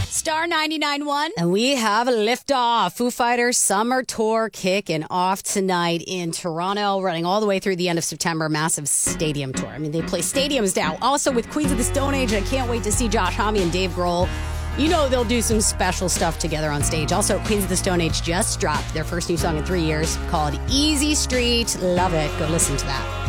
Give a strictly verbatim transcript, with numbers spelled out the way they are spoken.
Star ninety-nine point one. And we have a liftoff. Foo Fighters Summer Tour kicking off tonight in Toronto, running all the way through the end of September. Massive stadium tour. I mean, they play stadiums now. Also with Queens of the Stone Age, and I can't wait to see Josh Homme and Dave Grohl. You know they'll do some special stuff together on stage. Also, Queens of the Stone Age just dropped their first new song in three years called Easy Street. Love it. Go listen to that.